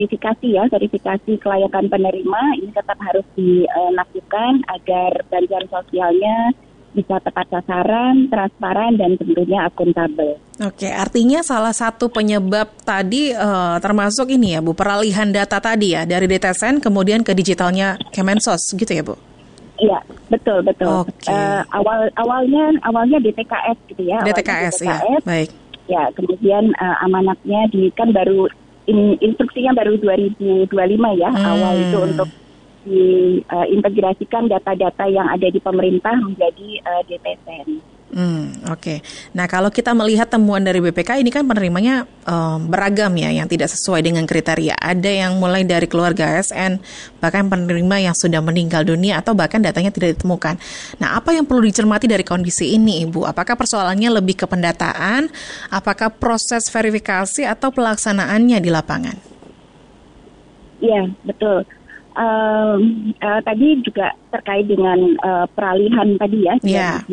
verifikasi kelayakan penerima ini tetap harus dilakukan agar bantuan sosialnya bisa tepat sasaran, transparan, dan tentunya akuntabel. Oke, artinya salah satu penyebab tadi termasuk ini ya Bu, peralihan data tadi ya, dari DTSN kemudian ke digitalnya Kemensos gitu ya Bu? Iya, betul. Oke. Awalnya DTKS gitu ya. DTKS ya, baik. Ya, kemudian amanatnya baru instruksinya baru 2025 ya, awal itu untuk diintegrasikan data-data yang ada di pemerintah menjadi DTSN. Oke. Nah, kalau kita melihat temuan dari BPK ini kan penerimanya beragam ya, yang tidak sesuai dengan kriteria. Ada yang mulai dari keluarga ASN, bahkan penerima yang sudah meninggal dunia atau bahkan datanya tidak ditemukan. Nah, apa yang perlu dicermati dari kondisi ini, Ibu? Apakah persoalannya lebih ke pendataan, apakah proses verifikasi atau pelaksanaannya di lapangan? Iya, betul. Tadi juga terkait dengan peralihan tadi ya,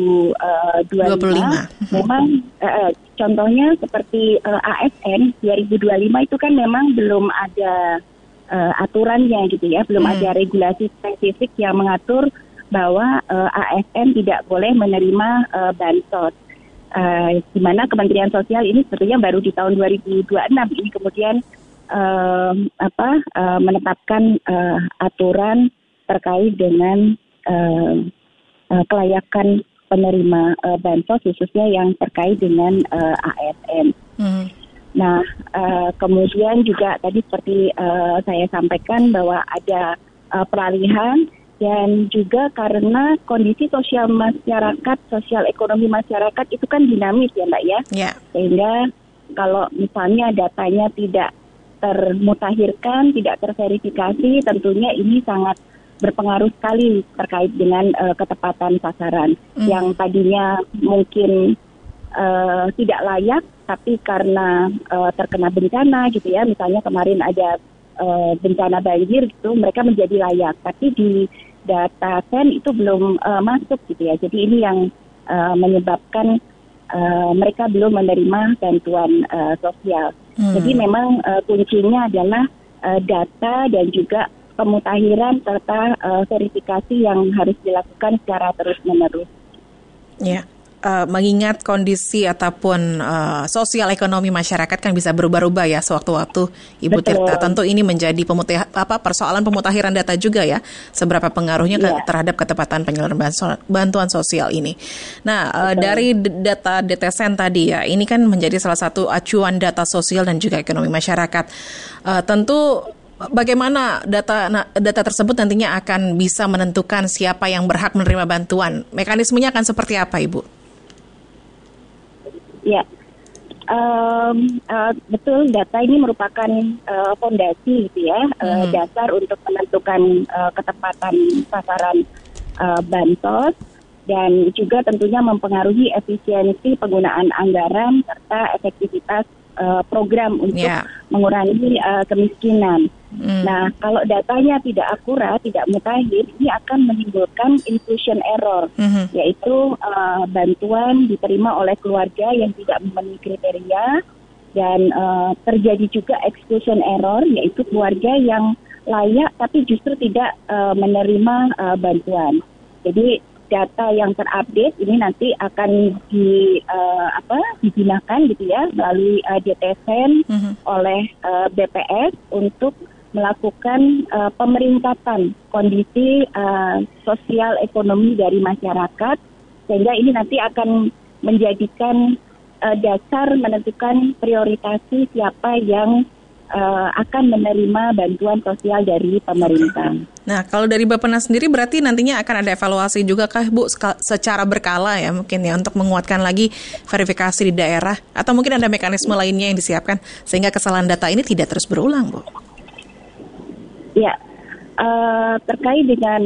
2025. Memang contohnya seperti ASN 2025 itu kan memang belum ada aturannya gitu ya, belum ada regulasi spesifik yang mengatur bahwa ASN tidak boleh menerima bansos. Di mana Kementerian Sosial ini sebetulnya baru di tahun 2026 ini kemudian menetapkan aturan terkait dengan kelayakan penerima bansos khususnya yang terkait dengan ASN. Nah, kemudian juga tadi seperti saya sampaikan bahwa ada peralihan dan juga karena kondisi sosial ekonomi masyarakat itu kan dinamis ya Mbak ya. Yeah. Sehingga kalau misalnya datanya tidak termutakhirkan, tidak terverifikasi, tentunya ini sangat berpengaruh sekali terkait dengan ketepatan sasaran. Yang tadinya mungkin tidak layak, tapi karena terkena bencana gitu ya, misalnya kemarin ada bencana banjir gitu, mereka menjadi layak. Tapi di data SEN itu belum masuk gitu ya. Jadi ini yang menyebabkan mereka belum menerima bantuan sosial. Jadi memang kuncinya adalah data dan juga pemutakhiran serta verifikasi yang harus dilakukan secara terus-menerus. Ya. Mengingat kondisi ataupun sosial ekonomi masyarakat kan bisa berubah-ubah ya sewaktu-waktu, Ibu Tirta. Tentu ini menjadi persoalan pemutakhiran data juga ya, seberapa pengaruhnya terhadap ketepatan penyelenggaraan bantuan sosial ini. Nah, dari data DTSN tadi ya, ini kan menjadi salah satu acuan data sosial dan juga ekonomi masyarakat. Tentu bagaimana data tersebut nantinya akan bisa menentukan siapa yang berhak menerima bantuan? Mekanismenya akan seperti apa, Ibu? Ya, betul. Data ini merupakan fondasi, gitu ya, dasar untuk menentukan ketepatan sasaran bansos dan juga tentunya mempengaruhi efisiensi penggunaan anggaran serta efektivitas program untuk mengurangi kemiskinan. Nah, kalau datanya tidak akurat, tidak mutakhir, ini akan menimbulkan inclusion error, yaitu bantuan diterima oleh keluarga yang tidak memenuhi kriteria dan terjadi juga exclusion error, yaitu keluarga yang layak tapi justru tidak menerima bantuan. Jadi data yang terupdate ini nanti akan digunakan gitu ya melalui DTSN oleh BPS untuk melakukan pemeringkatan kondisi sosial ekonomi dari masyarakat, sehingga ini nanti akan menjadikan dasar menentukan prioritasi siapa yang akan menerima bantuan sosial dari pemerintah. Nah, kalau dari Bappenas sendiri berarti nantinya akan ada evaluasi juga kah, Bu, secara berkala ya mungkin ya untuk menguatkan lagi verifikasi di daerah, atau mungkin ada mekanisme lainnya yang disiapkan sehingga kesalahan data ini tidak terus berulang, Bu? Ya, terkait dengan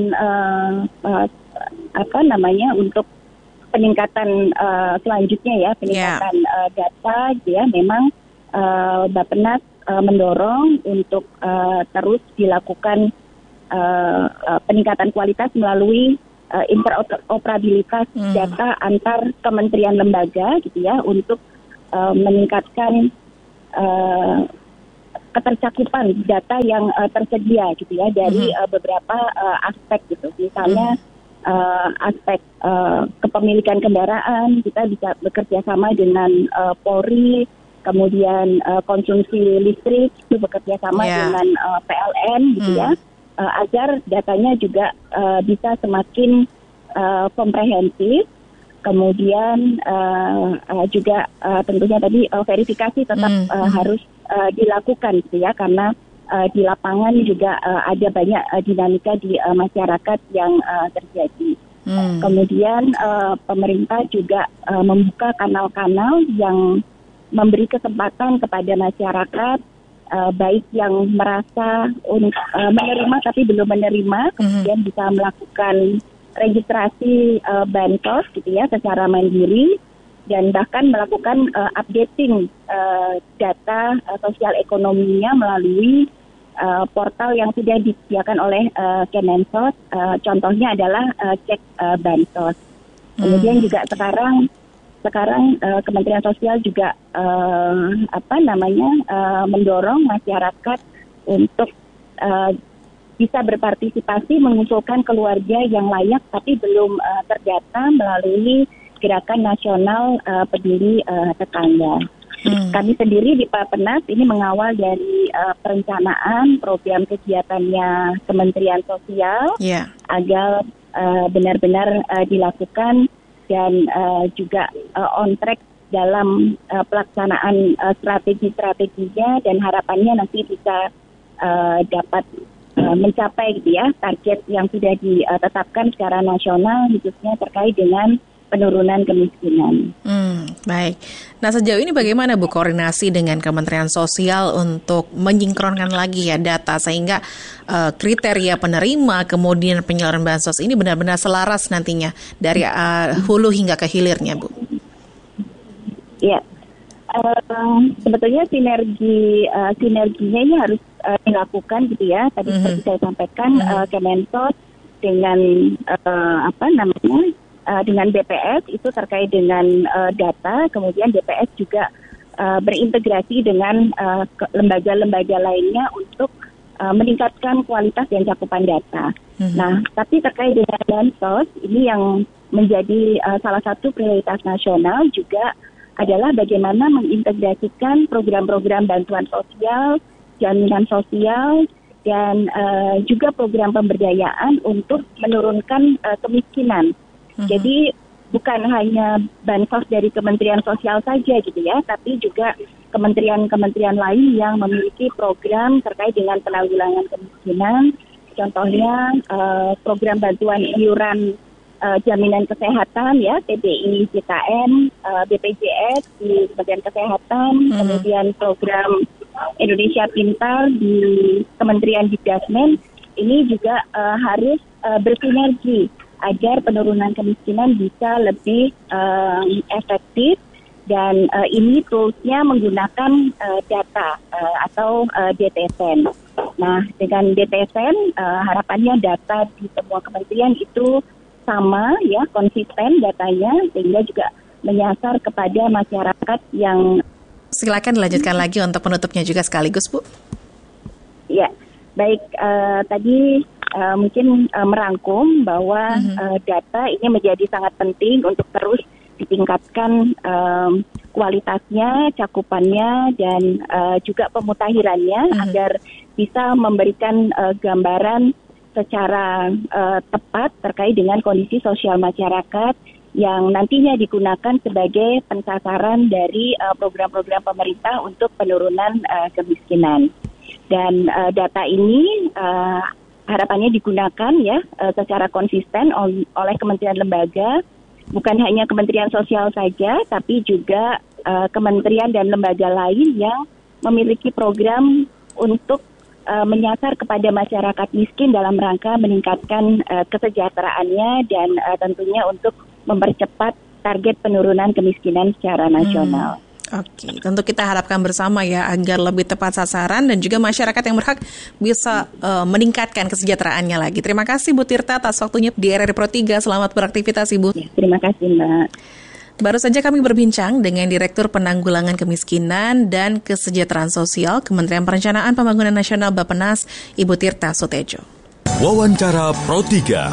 untuk peningkatan selanjutnya ya, peningkatan data, ya memang Bappenas mendorong untuk terus dilakukan peningkatan kualitas melalui interoperabilitas data antar kementerian lembaga gitu ya, untuk meningkatkan ketercakupan data yang tersedia gitu ya dari beberapa aspek gitu. Misalnya aspek kepemilikan kendaraan, kita bisa bekerja sama dengan Polri, kemudian konsumsi listrik itu bekerja sama dengan PLN gitu ya, agar datanya juga bisa semakin komprehensif. Kemudian juga tentunya tadi verifikasi tetap harus dilakukan gitu ya, karena di lapangan juga ada banyak dinamika di masyarakat yang terjadi. Kemudian pemerintah juga membuka kanal-kanal yang memberi kesempatan kepada masyarakat, baik yang merasa menerima tapi belum menerima, kemudian bisa melakukan registrasi bansos gitu ya secara mandiri, dan bahkan melakukan updating data sosial ekonominya melalui portal yang sudah disediakan oleh Kemensos. Contohnya adalah cek bansos. Kemudian juga sekarang Kementerian Sosial juga mendorong masyarakat untuk bisa berpartisipasi mengumpulkan keluarga yang layak tapi belum terdata melalui Gerakan Nasional Peduli Tetangga. Kami sendiri di Bappenas ini mengawal dari perencanaan program kegiatannya Kementerian Sosial agar benar-benar dilakukan dan juga on track dalam pelaksanaan strategi-strateginya, dan harapannya nanti bisa dapat mencapai gitu ya target yang sudah ditetapkan secara nasional, khususnya terkait dengan penurunan kemiskinan. Baik. Nah, sejauh ini bagaimana Bu koordinasi dengan Kementerian Sosial untuk menyinkronkan lagi ya data sehingga kriteria penerima kemudian penyaluran bansos ini benar-benar selaras nantinya dari hulu hingga ke hilirnya, Bu? Ya, sebetulnya sinerginya ini harus dilakukan gitu ya. Tadi seperti saya sampaikan, Kemensos dengan dengan BPS itu terkait dengan data, kemudian BPS juga berintegrasi dengan lembaga-lembaga lainnya untuk meningkatkan kualitas dan cakupan data. Nah, tapi terkait dengan bansos, ini yang menjadi salah satu prioritas nasional juga adalah bagaimana mengintegrasikan program-program bantuan sosial, jaminan sosial, dan juga program pemberdayaan untuk menurunkan kemiskinan. Jadi bukan hanya bansos dari Kementerian Sosial saja gitu ya, tapi juga kementerian-kementerian lain yang memiliki program terkait dengan penanggulangan kemiskinan. Contohnya program bantuan iuran jaminan kesehatan ya, PBI, JKN, BPJS di Kementerian Kesehatan, kemudian program Indonesia Pintar di Kementerian Dikdasmen. Ini juga harus bersinergi agar penurunan kemiskinan bisa lebih efektif, dan ini toolsnya menggunakan data atau DTSEN. Nah, dengan DTSEN harapannya data di semua kementerian itu sama ya, konsisten datanya, sehingga juga menyasar kepada masyarakat yang... Silakan dilanjutkan lagi untuk penutupnya juga sekaligus, Bu. Ya, baik, tadi mungkin merangkum bahwa data ini menjadi sangat penting untuk terus ditingkatkan kualitasnya, cakupannya, dan juga pemutakhirannya agar bisa memberikan gambaran secara tepat terkait dengan kondisi sosial masyarakat yang nantinya digunakan sebagai pensasaran dari program-program pemerintah untuk penurunan kemiskinan. Dan data ini harapannya digunakan ya secara konsisten oleh kementerian lembaga, bukan hanya Kementerian Sosial saja, tapi juga kementerian dan lembaga lain yang memiliki program untuk menyasar kepada masyarakat miskin dalam rangka meningkatkan kesejahteraannya dan tentunya untuk mempercepat target penurunan kemiskinan secara nasional. Oke, tentu kita harapkan bersama ya agar lebih tepat sasaran dan juga masyarakat yang berhak bisa meningkatkan kesejahteraannya lagi. Terima kasih Bu Tirta atas waktunya di RRI Pro 3. Selamat beraktivitas Ibu. Ya, terima kasih Mbak. Baru saja kami berbincang dengan Direktur Penanggulangan Kemiskinan dan Kesejahteraan Sosial Kementerian Perencanaan Pembangunan Nasional Bappenas, Ibu Tirta Sotejo. Wawancara Pro 3.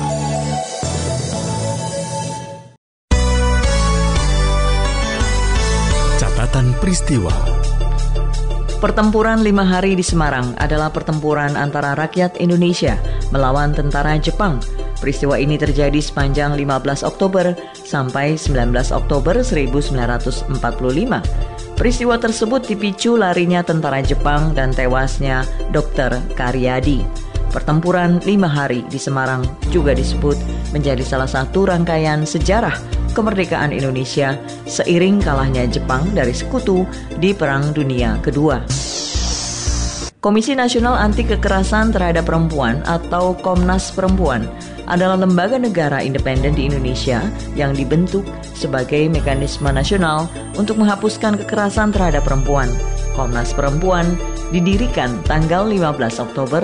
Catatan peristiwa. Pertempuran 5 hari di Semarang adalah pertempuran antara rakyat Indonesia melawan tentara Jepang. Peristiwa ini terjadi sepanjang 15 Oktober sampai 19 Oktober 1945. Peristiwa tersebut dipicu larinya tentara Jepang dan tewasnya Dr. Karyadi. Pertempuran 5 hari di Semarang juga disebut menjadi salah satu rangkaian sejarah kemerdekaan Indonesia seiring kalahnya Jepang dari sekutu di Perang Dunia Kedua. Komisi Nasional Anti Kekerasan Terhadap Perempuan atau Komnas Perempuan adalah lembaga negara independen di Indonesia yang dibentuk sebagai mekanisme nasional untuk menghapuskan kekerasan terhadap perempuan. Komnas Perempuan didirikan tanggal 15 Oktober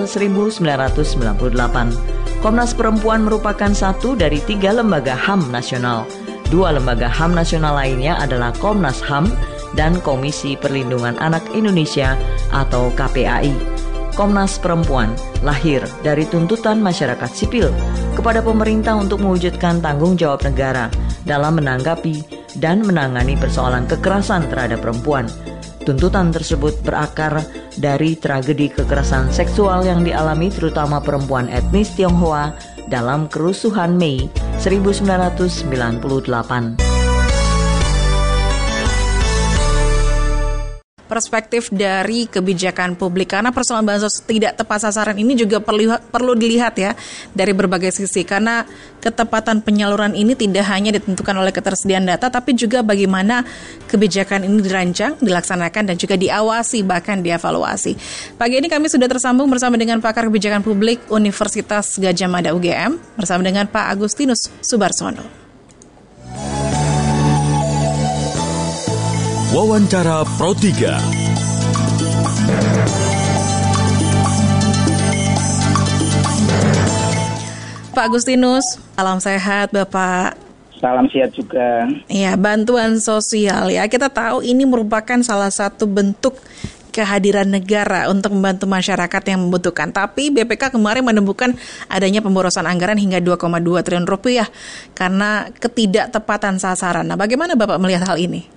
1998. Komnas Perempuan merupakan satu dari 3 lembaga HAM nasional. 2 lembaga HAM nasional lainnya adalah Komnas HAM dan Komisi Perlindungan Anak Indonesia atau KPAI. Komnas Perempuan lahir dari tuntutan masyarakat sipil kepada pemerintah untuk mewujudkan tanggung jawab negara dalam menanggapi dan menangani persoalan kekerasan terhadap perempuan. Tuntutan tersebut berakar dari tragedi kekerasan seksual yang dialami terutama perempuan etnis Tionghoa dalam kerusuhan Mei 1998. Perspektif dari kebijakan publik, karena persoalan bansos tidak tepat sasaran ini juga perlu dilihat ya dari berbagai sisi, karena ketepatan penyaluran ini tidak hanya ditentukan oleh ketersediaan data, tapi juga bagaimana kebijakan ini dirancang, dilaksanakan, dan juga diawasi, bahkan dievaluasi. Pagi ini kami sudah tersambung bersama dengan pakar kebijakan publik Universitas Gadjah Mada UGM, bersama dengan Pak Agustinus Subarsono. Wawancara Pro 3. Pak Agustinus, salam sehat Bapak. Salam sehat juga. Ya, bantuan sosial ya, kita tahu ini merupakan salah satu bentuk kehadiran negara untuk membantu masyarakat yang membutuhkan. Tapi BPK kemarin menemukan adanya pemborosan anggaran hingga 2,2 triliun rupiah karena ketidaktepatan sasaran. Nah, bagaimana Bapak melihat hal ini?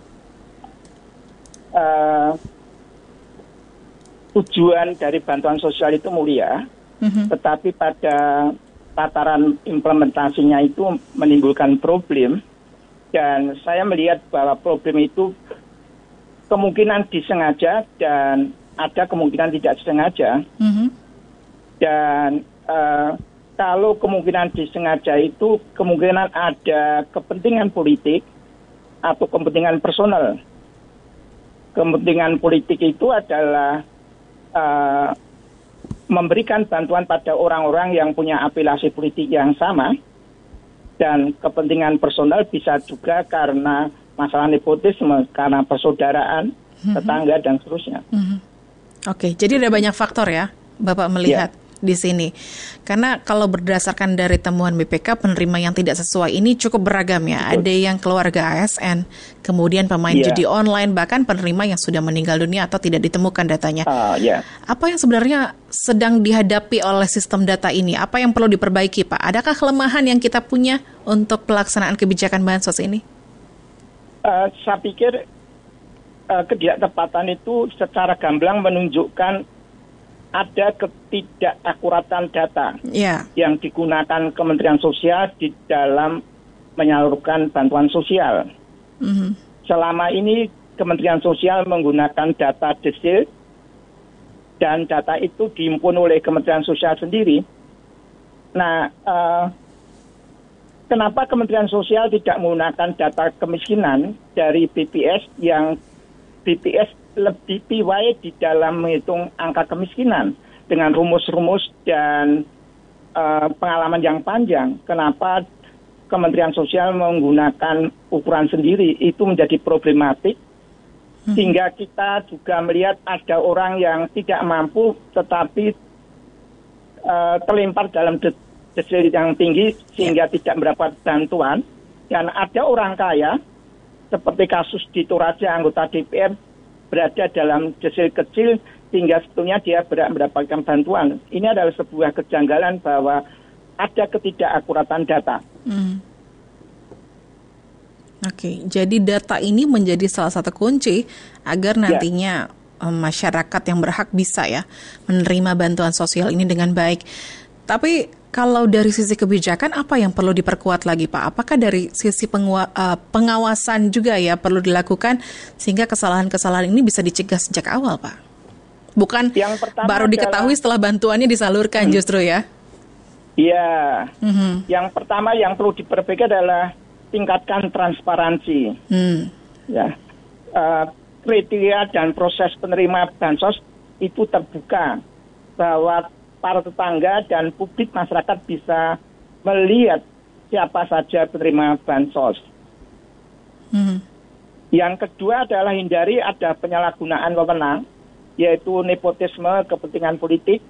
Tujuan dari bantuan sosial itu mulia, tetapi pada tataran implementasinya itu menimbulkan problem, dan saya melihat bahwa problem itu kemungkinan disengaja dan ada kemungkinan tidak disengaja. Dan kalau kemungkinan disengaja itu kemungkinan ada kepentingan politik atau kepentingan personal. Kepentingan politik itu adalah memberikan bantuan pada orang-orang yang punya afiliasi politik yang sama, dan kepentingan personal bisa juga karena masalah nepotisme, karena persaudaraan, tetangga, dan seterusnya. Oke, jadi ada banyak faktor ya, Bapak melihat di sini. Karena kalau berdasarkan dari temuan BPK, penerima yang tidak sesuai ini cukup beragam ya. Betul. Ada yang keluarga ASN, kemudian pemain judi online, bahkan penerima yang sudah meninggal dunia atau tidak ditemukan datanya. Apa yang sebenarnya sedang dihadapi oleh sistem data ini? Apa yang perlu diperbaiki, Pak? Adakah kelemahan yang kita punya untuk pelaksanaan kebijakan bansos ini? Saya pikir ketidaktepatan itu secara gamblang menunjukkan ada ketidakakuratan data yang digunakan Kementerian Sosial di dalam menyalurkan bantuan sosial. Selama ini Kementerian Sosial menggunakan data desil, dan data itu dihimpun oleh Kementerian Sosial sendiri. Nah, kenapa Kementerian Sosial tidak menggunakan data kemiskinan dari BPS yang BPS lebih piawai di dalam menghitung angka kemiskinan dengan rumus-rumus dan pengalaman yang panjang? Kenapa Kementerian Sosial menggunakan ukuran sendiri? Itu menjadi problematik, sehingga kita juga melihat ada orang yang tidak mampu tetapi terlempar dalam desil yang tinggi sehingga tidak mendapat bantuan, dan ada orang kaya seperti kasus di Toraja, anggota DPR berada dalam desil kecil sehingga sebetulnya dia berhak mendapatkan bantuan. Ini adalah sebuah kejanggalan bahwa ada ketidakakuratan data. Oke, jadi data ini menjadi salah satu kunci agar nantinya masyarakat yang berhak bisa ya menerima bantuan sosial ini dengan baik. Tapi kalau dari sisi kebijakan apa yang perlu diperkuat lagi Pak? Apakah dari sisi pengawasan juga ya perlu dilakukan sehingga kesalahan-kesalahan ini bisa dicegah sejak awal Pak? Bukan baru diketahui setelah bantuannya disalurkan justru ya? Iya. Yang pertama yang perlu diperbaiki adalah tingkatkan transparansi. Ya. Kriteria dan proses penerima bansos itu terbuka bahwa para tetangga dan publik masyarakat bisa melihat siapa saja penerima bansos. Yang kedua adalah hindari ada penyalahgunaan wewenang, yaitu nepotisme kepentingan politik,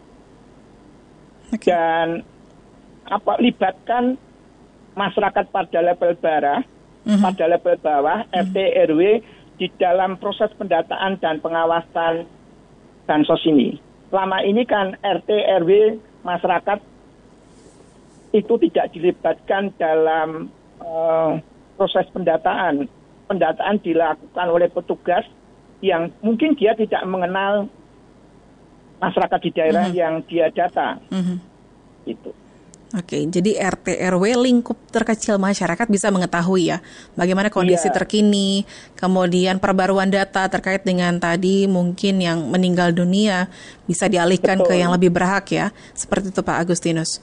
dan libatkan masyarakat pada level pada level bawah, RT, RW, di dalam proses pendataan dan pengawasan bansos ini. Selama ini kan RT, RW, masyarakat itu tidak dilibatkan dalam proses pendataan. Pendataan dilakukan oleh petugas yang mungkin dia tidak mengenal masyarakat di daerah yang dia data. Itu. Oke, jadi RT RW lingkup terkecil masyarakat bisa mengetahui ya bagaimana kondisi terkini, kemudian perbaruan data terkait dengan tadi mungkin yang meninggal dunia bisa dialihkan ke yang lebih berhak ya, seperti itu Pak Agustinus.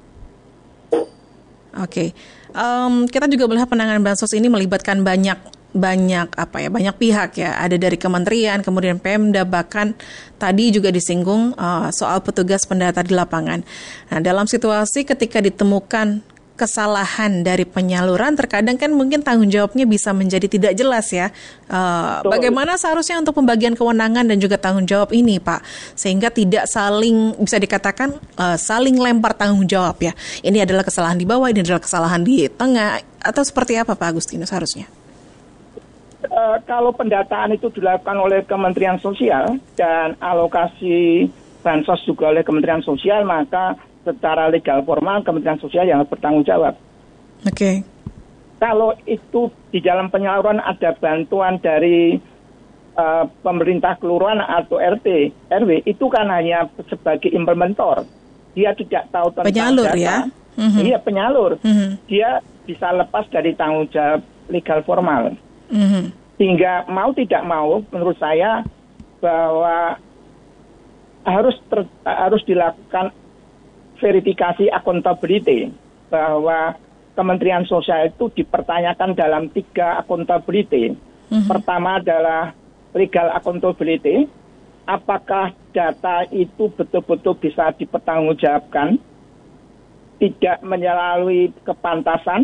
Oke, kita juga melihat penanganan bansos ini melibatkan banyak pihak ya. Ada dari kementerian, kemudian Pemda, bahkan tadi juga disinggung soal petugas pendata di lapangan. Nah, dalam situasi ketika ditemukan kesalahan dari penyaluran, terkadang kan mungkin tanggung jawabnya bisa menjadi tidak jelas ya. Bagaimana seharusnya untuk pembagian kewenangan dan juga tanggung jawab ini, Pak, sehingga tidak saling bisa dikatakan saling lempar tanggung jawab ya. Ini adalah kesalahan di bawah, ini adalah kesalahan di tengah, atau seperti apa Pak Agustinus harusnya? Kalau pendataan itu dilakukan oleh Kementerian Sosial dan alokasi bansos juga oleh Kementerian Sosial, maka secara legal formal Kementerian Sosial yang bertanggung jawab. Oke. Kalau itu di dalam penyaluran ada bantuan dari pemerintah kelurahan atau RT, RW, itu kan hanya sebagai implementer. Dia tidak tahu tentang penyalur data. Ya? Iya, penyalur. Dia bisa lepas dari tanggung jawab legal formal. Sehingga mau tidak mau, menurut saya bahwa harus dilakukan verifikasi accountability, bahwa Kementerian Sosial itu dipertanyakan dalam 3 accountability. Pertama adalah legal accountability, apakah data itu betul-betul bisa dipertanggungjawabkan, tidak melalui kepantasan.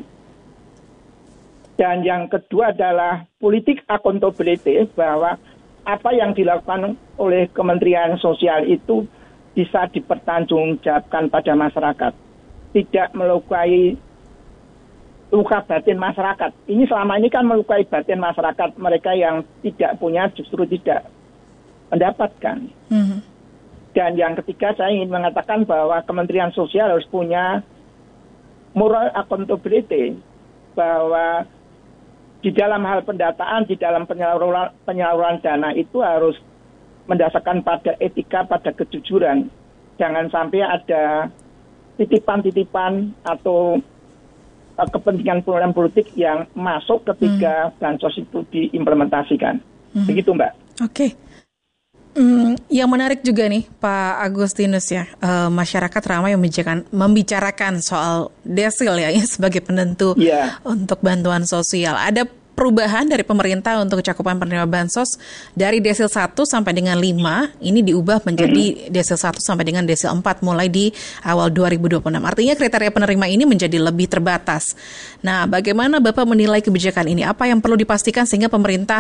Dan yang kedua adalah politik accountability, bahwa apa yang dilakukan oleh Kementerian Sosial itu bisa dipertanggungjawabkan pada masyarakat, tidak melukai luka batin masyarakat. Ini selama ini kan melukai batin masyarakat, mereka yang tidak punya justru tidak mendapatkan. Dan yang ketiga saya ingin mengatakan bahwa Kementerian Sosial harus punya moral accountability, bahwa di dalam hal pendataan, di dalam penyaluran dana itu harus mendasarkan pada etika, pada kejujuran. Jangan sampai ada titipan-titipan atau kepentingan politik yang masuk ketika bansos itu diimplementasikan. Begitu, Mbak. Oke. Yang menarik juga nih Pak Agustinus ya, masyarakat ramai membicarakan soal desil ya sebagai penentu untuk bantuan sosial. Ada perubahan dari pemerintah untuk cakupan penerima bansos dari desil 1 sampai dengan 5 ini diubah menjadi desil 1 sampai dengan desil 4 mulai di awal 2026. Artinya kriteria penerima ini menjadi lebih terbatas. Nah, bagaimana Bapak menilai kebijakan ini? Apa yang perlu dipastikan sehingga pemerintah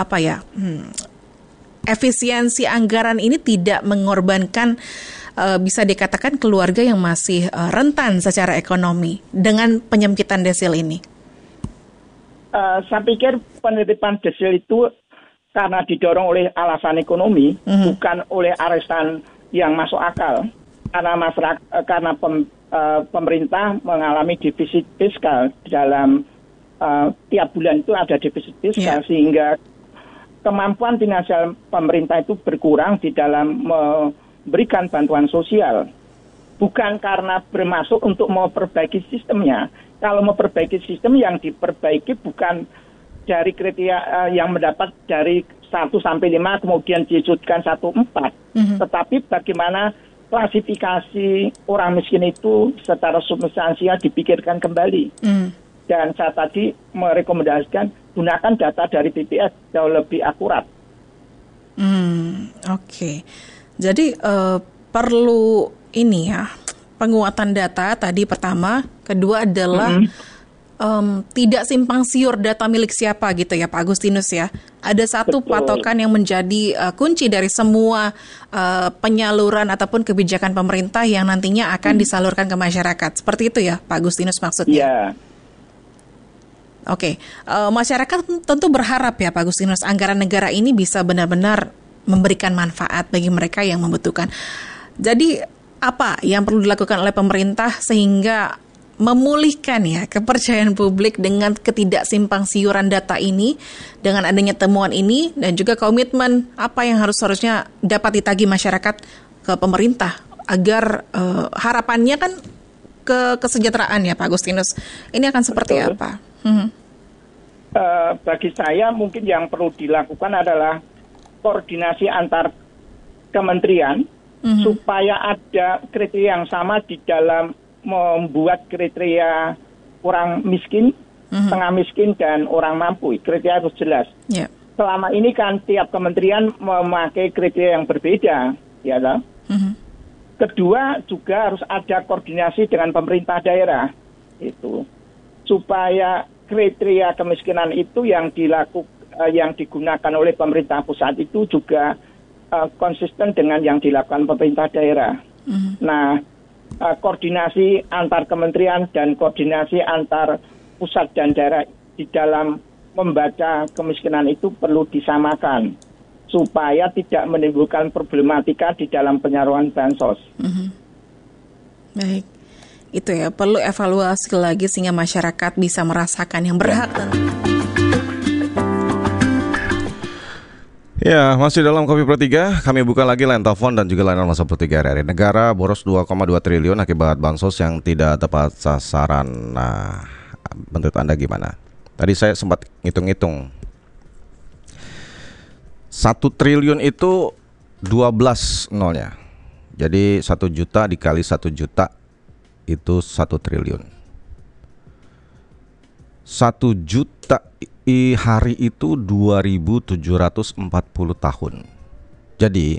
efisiensi anggaran ini tidak mengorbankan bisa dikatakan keluarga yang masih rentan secara ekonomi dengan penyempitan desil ini? Saya pikir penetapan desil itu karena didorong oleh alasan ekonomi, bukan oleh alasan yang masuk akal. Karena pemerintah mengalami defisit fiskal dalam tiap bulan itu ada defisit fiskal, sehingga kemampuan finansial pemerintah itu berkurang di dalam memberikan bantuan sosial. Bukan karena bermaksud untuk memperbaiki sistemnya. Kalau memperbaiki sistem, yang diperbaiki bukan dari kriteria yang mendapat dari 1 sampai 5 kemudian disudutkan 1-4. Tetapi bagaimana klasifikasi orang miskin itu secara substansial dipikirkan kembali. Dan saya tadi merekomendasikan gunakan data dari BPS jauh lebih akurat. Oke. Jadi perlu ini ya, penguatan data tadi pertama, kedua adalah tidak simpang siur data milik siapa gitu ya Pak Agustinus ya. Ada satu patokan yang menjadi kunci dari semua penyaluran ataupun kebijakan pemerintah yang nantinya akan disalurkan ke masyarakat. Seperti itu ya Pak Agustinus maksudnya? Iya. Oke, masyarakat tentu berharap ya Pak Agustinus anggaran negara ini bisa benar-benar memberikan manfaat bagi mereka yang membutuhkan. Jadi apa yang perlu dilakukan oleh pemerintah sehingga memulihkan ya kepercayaan publik dengan ketidaksimpangsiuran data ini, dengan adanya temuan ini, dan juga komitmen apa yang harusnya dapat ditagih masyarakat ke pemerintah agar harapannya kan ke kesejahteraan ya Pak Agustinus. Ini akan seperti apa? Bagi saya mungkin yang perlu dilakukan adalah koordinasi antar kementerian supaya ada kriteria yang sama di dalam membuat kriteria orang miskin, tengah miskin, dan orang mampu. Kriteria harus jelas. Selama ini kan tiap kementerian memakai kriteria yang berbeda, ya toh? Kedua juga harus ada koordinasi dengan pemerintah daerah, itu supaya kriteria kemiskinan itu yang digunakan oleh pemerintah pusat itu juga konsisten dengan yang dilakukan pemerintah daerah. Nah, koordinasi antar kementerian dan koordinasi antar pusat dan daerah di dalam membaca kemiskinan itu perlu disamakan supaya tidak menimbulkan problematika di dalam penyaluran bansos. Baik, itu ya perlu evaluasi lagi sehingga masyarakat bisa merasakan yang berhak. Ya, masih dalam Kopi Pro 3, kami buka lagi line telepon dan juga layanan masa Pro 3 RRI. Negara boros 2,2 triliun akibat bansos yang tidak tepat sasaran. Nah, menurut Anda gimana? Tadi saya sempat ngitung-ngitung. 1 triliun itu 12 nolnya. Jadi 1 juta dikali 1 juta itu 1 triliun. 1 juta hari itu 2.740 tahun. Jadi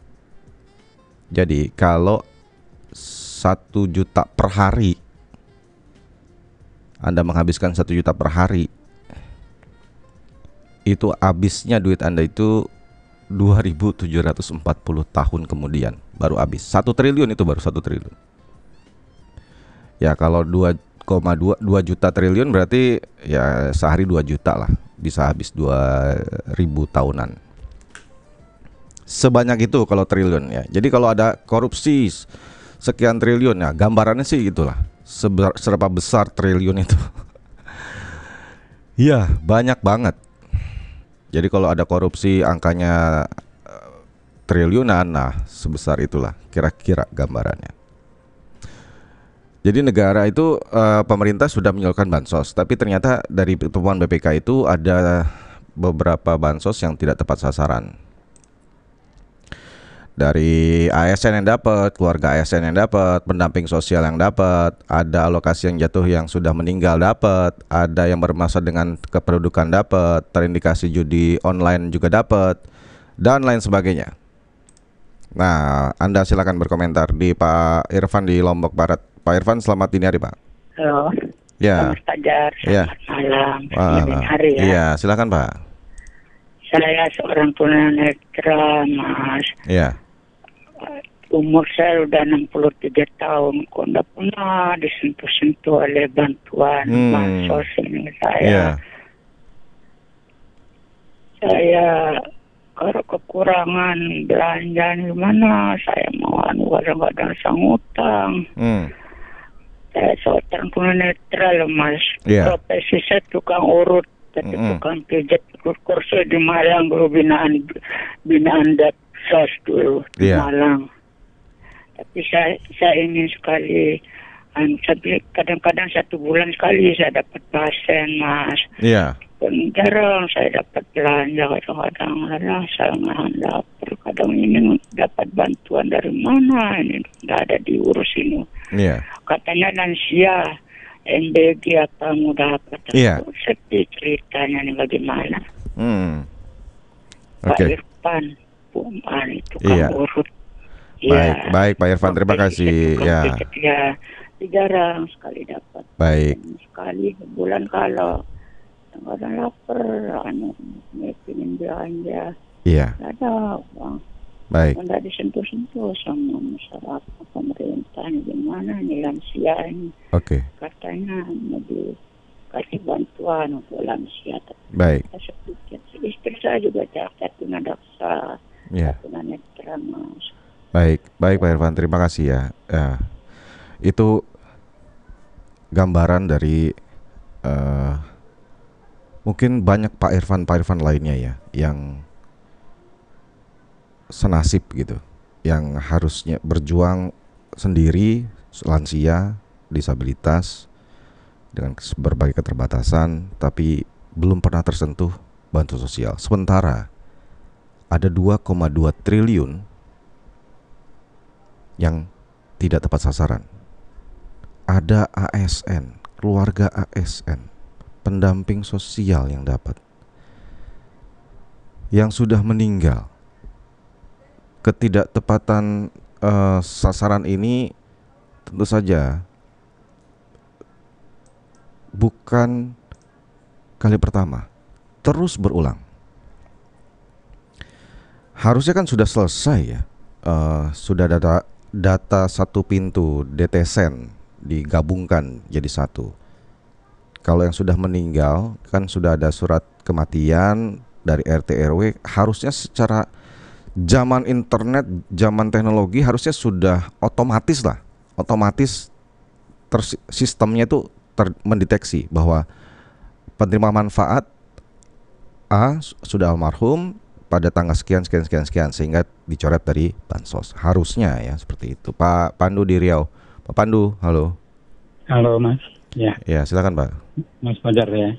kalau 1 juta per hari, Anda menghabiskan 1 juta per hari, itu habisnya duit Anda itu 2.740 tahun kemudian baru habis. 1 triliun itu baru 1 triliun. Ya kalau 2 juta triliun berarti ya sehari 2 juta lah, bisa habis 2.000 tahunan. Sebanyak itu kalau triliun ya. Jadi kalau ada korupsi sekian triliun ya, gambarannya sih gitulah. Seberapa besar triliun itu? Ya banyak banget. Jadi kalau ada korupsi angkanya triliunan, nah sebesar itulah kira-kira gambarannya. Jadi negara itu pemerintah sudah menyalurkan bansos, tapi ternyata dari temuan BPK itu ada beberapa bansos yang tidak tepat sasaran. Dari ASN yang dapat, keluarga ASN yang dapat, pendamping sosial yang dapat, ada alokasi yang jatuh yang sudah meninggal dapat, ada yang bermasalah dengan kependudukan dapat, terindikasi judi online juga dapat, dan lain sebagainya. Nah, Anda silakan berkomentar di Pak Irfan di Lombok Barat. Pak Irfan, selamat dini hari, Pak. Halo. Ya. Selamat Fajar, selamat malam, dini hari ya. Iya, silakan Pak. Saya seorang tunanetra, Mas. Iya. Umur saya udah 63 tahun, kok nggak pernah disentuh-sentuh oleh bantuan bansos ini saya. Saya kalau kekurangan belanja gimana, saya mau kadang-kadang sangutang. Saya seorang tunanetra loh Mas. Iya. Profesi saya tukang urut, tapi tukang pijat kursus di Malang dulu binaan Dapsos dulu di Iya. Malang. Tapi saya ingin sekali, kadang-kadang 1 bulan sekali saya dapat pasien Mas. Iya. Jarang saya dapat belanja, kadang-kadang saya nahan lapar, kadang ini dapat bantuan dari mana, ini nggak ada diurus ini. Iya. Katanya lansia, MBG apa mudah apa. Iya. Sedih ceritanya nih bagaimana. Pak Oke. Irfan, Puman itu Iya. kan urut. Baik Pak Irfan, terima kasih. Ya. Ya, jarang sekali dapat. Baik. Sekali sebulan kalau kadang lapar, ingin belanja, Iya. nggak ada uang, Baik. nggak disentuh-sentuh sama masyarakat pemerintah ini gimana nih lansia ini, Oke. katanya mau dikasih bantuan untuk lansia. Baik. Saya pikir istri saya juga cacat tunadaksa, Iya. tunanetra Mas. Baik Pak Irfan, terima kasih ya. Itu gambaran dari mungkin banyak Pak Irfan lainnya ya yang senasib gitu, yang harusnya berjuang sendiri, lansia, disabilitas dengan berbagai keterbatasan, tapi belum pernah tersentuh bantuan sosial. Sementara ada 2,2 triliun yang tidak tepat sasaran. Ada ASN, keluarga ASN, pendamping sosial yang dapat, yang sudah meninggal. Ketidaktepatan sasaran ini tentu saja bukan kali pertama, terus berulang. Harusnya kan sudah selesai ya, sudah data satu pintu DTSEN digabungkan jadi satu. Kalau yang sudah meninggal kan sudah ada surat kematian dari RT RW, harusnya secara zaman internet, zaman teknologi harusnya sudah otomatis lah. Otomatis sistemnya itu mendeteksi bahwa penerima manfaat A sudah almarhum pada tanggal sekian sehingga dicoret dari bansos. Harusnya ya seperti itu. Pak Pandu di Riau. Pak Pandu, halo. Halo Mas. Ya, silakan Pak. Mas Fajar ya.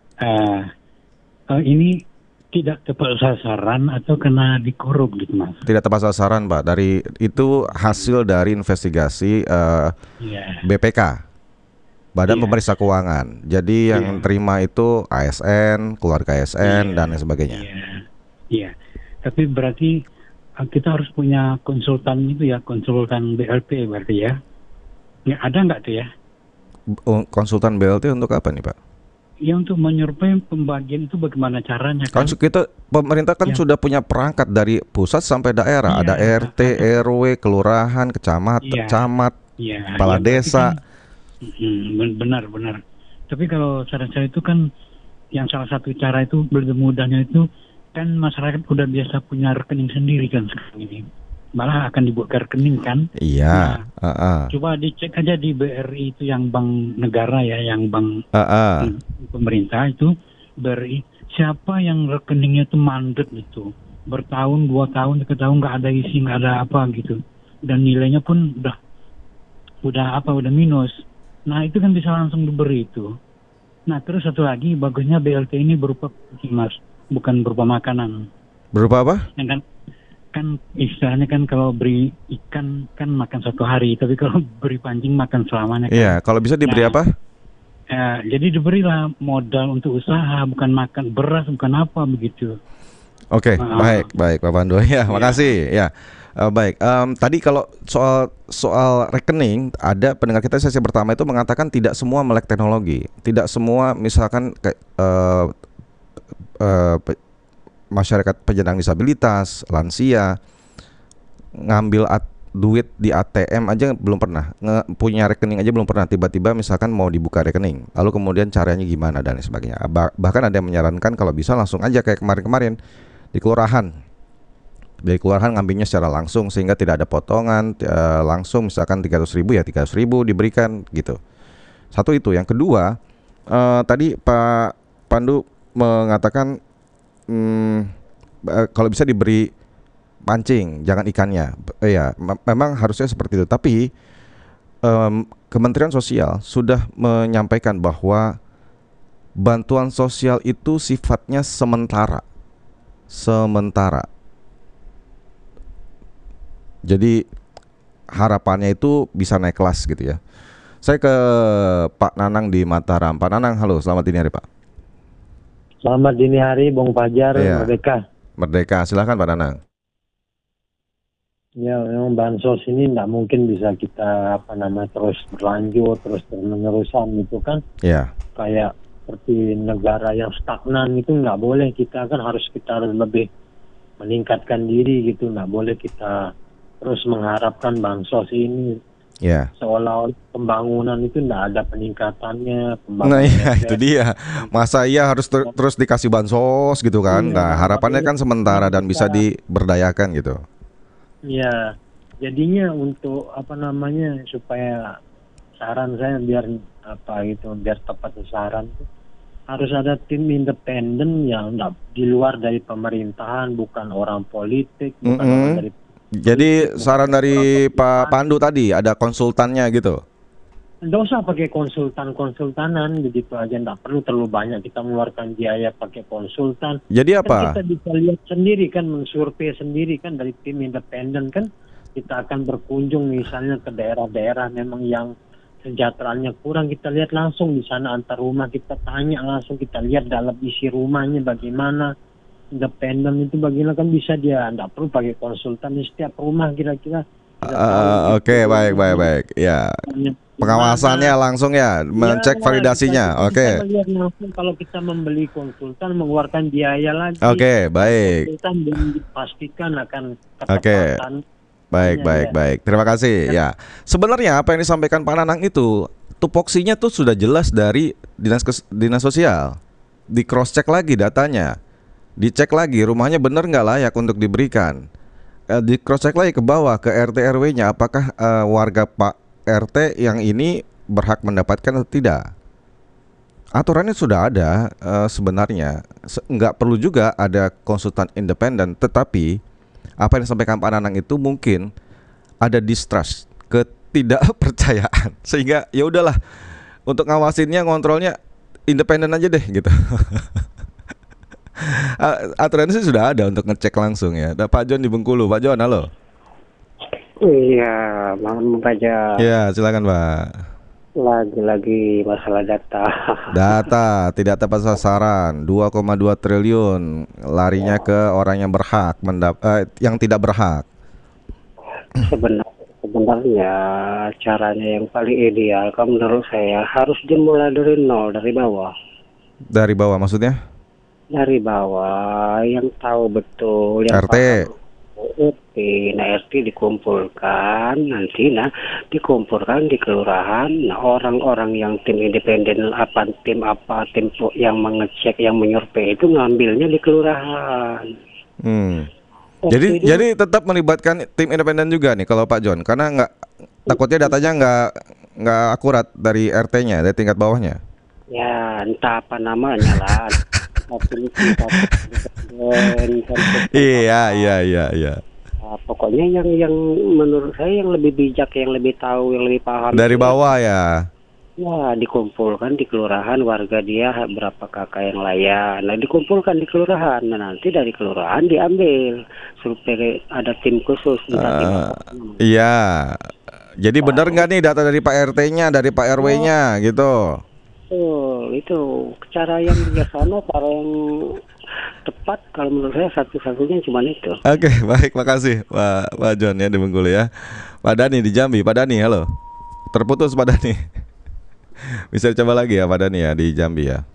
Ini tidak tepat sasaran atau kena dikorup gitu Mas? Tidak tepat sasaran Pak. Dari itu hasil dari investigasi BPK, Badan Pemeriksa Keuangan. Jadi yang terima itu ASN, keluarga ASN dan lain sebagainya. Iya. Tapi berarti kita harus punya konsultan itu ya, konsultan BLT berarti ya. Ya ada nggak tuh ya? Konsultan BLT untuk apa nih Pak? Ya untuk menyurvei pembagian itu bagaimana caranya kan? Kita pemerintah kan sudah punya perangkat dari pusat sampai daerah. Ada RT, RW, kelurahan, camat, kepala desa. Benar. Tapi kalau saran saya itu kan yang salah satu cara itu lebih mudahnya itu kan masyarakat udah biasa punya rekening sendiri kan sekarang ini. Malah akan dibuat rekening kan? Iya. Coba dicek aja di BRI itu yang bank negara ya, yang bank pemerintah itu BRI. Siapa yang rekeningnya itu mandek gitu, bertahun, 2 tahun, 3 tahun nggak ada isi, nggak ada apa gitu, dan nilainya pun udah minus. Nah itu kan bisa langsung diberi itu. Nah terus satu lagi bagusnya BLT ini berupa Mas, bukan berupa makanan. Berupa apa? Kan istilahnya kan kalau beri ikan kan makan 1 hari, tapi kalau beri pancing makan selamanya kan. Iya, kalau bisa diberi apa? Jadi diberilah modal untuk usaha, bukan makan beras, bukan apa begitu. Oke, baik Pak Pandu ya, makasih ya. Baik, tadi kalau soal rekening, ada pendengar kita sesi pertama itu mengatakan tidak semua melek teknologi, tidak semua misalkan masyarakat penyandang disabilitas, lansia ngambil duit di ATM aja belum pernah, punya rekening aja belum pernah, tiba-tiba misalkan mau dibuka rekening, lalu kemudian caranya gimana dan lain sebagainya. Bahkan ada yang menyarankan kalau bisa langsung aja kayak kemarin-kemarin di kelurahan. Dari kelurahan ngambilnya secara langsung sehingga tidak ada potongan, langsung misalkan 300.000 ya 300.000 diberikan gitu. Satu itu. Yang kedua, tadi Pak Pandu mengatakan kalau bisa diberi pancing, jangan ikannya. Ya, memang harusnya seperti itu. Tapi Kementerian Sosial sudah menyampaikan bahwa bantuan sosial itu sifatnya sementara. Jadi harapannya itu bisa naik kelas gitu ya. Saya ke Pak Nanang di Mataram. Pak Nanang, halo, selamat dini hari Pak. Selamat dini hari, Bung Fajar, ya. Merdeka, silakan Pak Nanang. Ya, memang bansos ini tidak mungkin bisa kita terus berlanjut, terus menerusan gitu kan. Ya. Kayak seperti negara yang stagnan itu nggak boleh, kita kan harus lebih meningkatkan diri gitu, nggak boleh kita terus mengharapkan bansos ini. Ya. Seolah-olah pembangunan itu tidak ada peningkatannya. Nah ya itu dia. Masa iya harus terus dikasih bansos gitu kan? Nah harapannya kan sementara dan bisa diberdayakan gitu. Ya, jadinya untuk supaya saran saya biar tepat sasaran harus ada tim independen yang di luar dari pemerintahan, bukan orang politik, bukan orang dari. Jadi saran dari Pak Pandu tadi ada konsultannya gitu. Nggak usah pakai konsultanan begitu aja, nggak perlu terlalu banyak kita mengeluarkan biaya pakai konsultan. Jadi apa? Kan kita bisa lihat sendiri kan, mensurvei sendiri kan dari tim independen kan, kita akan berkunjung misalnya ke daerah-daerah memang yang sejahteraannya kurang, kita lihat langsung di sana antar rumah, kita tanya langsung, kita lihat dalam isi rumahnya bagaimana. Independen itu bagaimana kan bisa dia, tidak perlu pakai konsultan di setiap rumah kira-kira. Oke, baik. Ya. Pengawasannya langsung ya, mencek validasinya. Oke. Kita lihat langsung, kalau kita membeli konsultan mengeluarkan biaya lagi. Oke, baik. Konsultan belum dipastikan akan ketepatan. Baik. Terima kasih. Ya. Sebenarnya apa yang disampaikan Pak Nanang itu tupoksinya tuh sudah jelas dari dinas sosial. Di cross check lagi datanya. Dicek lagi rumahnya benar nggak layak untuk diberikan. Di cross check lagi ke bawah ke RT RW-nya, apakah warga Pak RT yang ini berhak mendapatkan atau tidak. Aturannya sudah ada sebenarnya. Nggak perlu juga ada konsultan independen. Tetapi apa yang disampaikan Pak Nanang itu mungkin ada distrust, ketidakpercayaan, sehingga ya udahlah untuk ngawasinnya, ngontrolnya independen aja deh gitu. Aturan sih sudah ada untuk ngecek langsung ya. Ada Pak John di Bengkulu. Pak John, halo. Iya, malam Fajar. Ya, silakan Pak. Lagi masalah data. Data tidak tepat sasaran, 2,2 triliun larinya ke orang yang berhak yang tidak berhak. Sebenarnya caranya yang paling ideal kalau menurut saya harus dimulai dari nol, dari bawah. Dari bawah maksudnya? Dari bawah, yang tahu betul, yang RT. RT, RT dikumpulkan, dikumpulkan di kelurahan. Orang-orang yang tim independen tim yang mengecek, yang menyurvei itu ngambilnya di kelurahan. Jadi tetap melibatkan tim independen juga nih kalau Pak John, karena takutnya datanya nggak akurat dari RT-nya, dari tingkat bawahnya. Ya, entah apa namanya lah. Iya. Pokoknya yang menurut saya yang lebih bijak, yang lebih tahu, yang lebih paham. Dari bawah ya. Ya, dikumpulkan di kelurahan, warga dia berapa kakak yang layak. Nah, dikumpulkan di kelurahan. Nah, nanti dari kelurahan diambil. Supaya ada tim khusus. Iya. Jadi benar nggak nih data dari Pak RT-nya, dari Pak RW-nya gitu? Itu cara yang bijaksana, cara yang tepat kalau menurut saya satu-satunya cuma itu. Oke, baik, makasih Pak John ya di Bengkulu ya. Pak Dani di Jambi. Pak Dani, halo. Terputus Pak Dani. Bisa coba lagi ya Pak Dani ya di Jambi ya.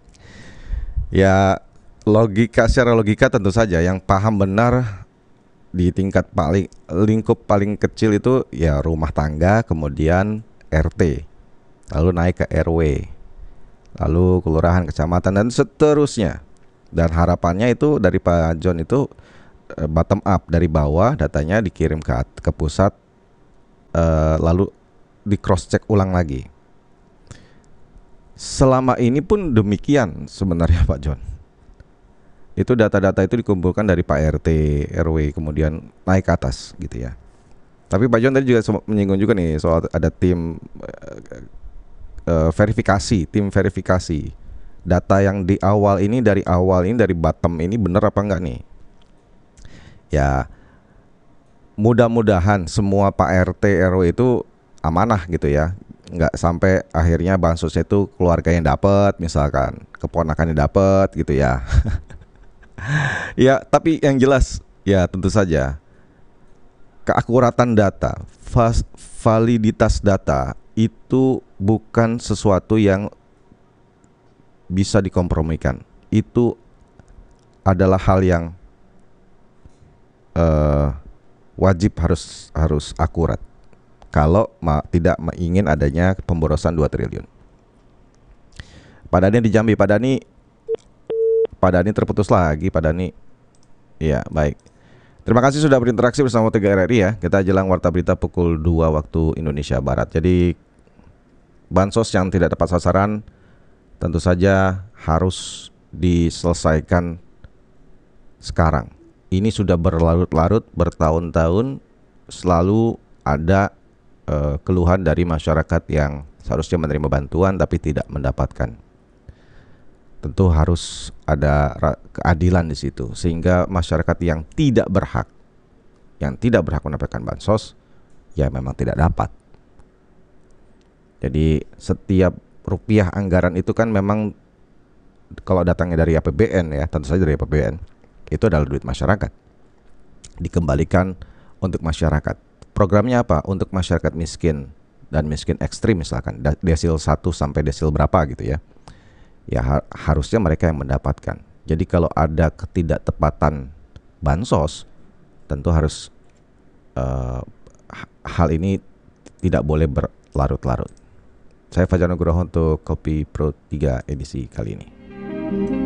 Ya secara logika tentu saja yang paham benar di tingkat lingkup paling kecil itu ya rumah tangga, kemudian RT, lalu naik ke RW, lalu kelurahan, kecamatan, dan seterusnya. Dan harapannya itu dari Pak John itu bottom up, dari bawah datanya dikirim ke pusat, lalu di cross check ulang lagi. Selama ini pun demikian sebenarnya Pak John. Itu data-data itu dikumpulkan dari Pak RT, RW, kemudian naik ke atas gitu ya. Tapi Pak John tadi juga menyinggung juga nih soal ada tim verifikasi, tim verifikasi data yang di awal ini, dari bottom ini benar apa enggak nih? Ya mudah-mudahan semua Pak RT, RW itu amanah gitu ya. Nggak sampai akhirnya bansosnya itu keluarga yang dapat, misalkan keponakannya dapat gitu ya. Ya, tapi yang jelas ya tentu saja keakuratan data, validitas data itu bukan sesuatu yang bisa dikompromikan. Itu adalah hal yang wajib harus akurat kalau tidak ingin adanya pemborosan 2 triliun. Pak Dhani di Jambi, Pak Dhani terputus lagi, Pak Dhani. Iya, baik. Terima kasih sudah berinteraksi bersama 3 RRI ya. Kita jelang warta berita pukul 2 waktu Indonesia Barat. Jadi bansos yang tidak tepat sasaran tentu saja harus diselesaikan sekarang. Ini sudah berlarut-larut, bertahun-tahun selalu ada keluhan dari masyarakat yang seharusnya menerima bantuan tapi tidak mendapatkan. Tentu harus ada keadilan di situ sehingga masyarakat yang tidak berhak mendapatkan bansos ya memang tidak dapat. Jadi setiap rupiah anggaran itu kan memang kalau datangnya dari APBN ya, tentu saja dari APBN, itu adalah duit masyarakat, dikembalikan untuk masyarakat. Programnya apa? Untuk masyarakat miskin dan miskin ekstrim misalkan, desil 1 sampai desil berapa gitu ya. Ya harusnya mereka yang mendapatkan. Jadi kalau ada ketidaktepatan bansos, tentu harus hal ini tidak boleh berlarut-larut. Saya Fajar Nugroho untuk Kopi Pro 3 edisi kali ini.